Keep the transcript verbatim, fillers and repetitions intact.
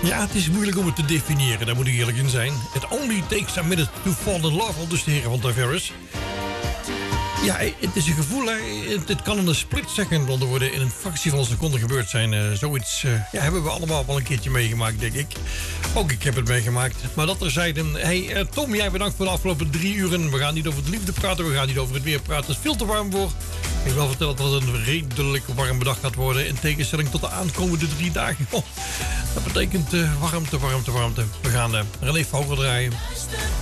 Ja, het is moeilijk om het te definiëren, daar moet ik eerlijk in zijn. It only takes a minute to fall in love, al dus de heren van Tavares. Ja, het is een gevoel, hè. Het, het kan in een split second onder worden, in een fractie van een seconde gebeurd zijn. Uh, zoiets uh, ja, hebben we allemaal wel een keertje meegemaakt, denk ik. Ook ik heb het meegemaakt. Maar dat terzijde. Hey, uh, Tom, jij bedankt voor de afgelopen drie uren. We gaan niet over de liefde praten, we gaan niet over het weer praten. Het is veel te warm voor. Ik wil vertellen dat het een redelijk warme dag gaat worden. In tegenstelling tot de aankomende drie dagen. Oh, dat betekent uh, warmte, warmte, warmte. We gaan uh, René Vogel draaien.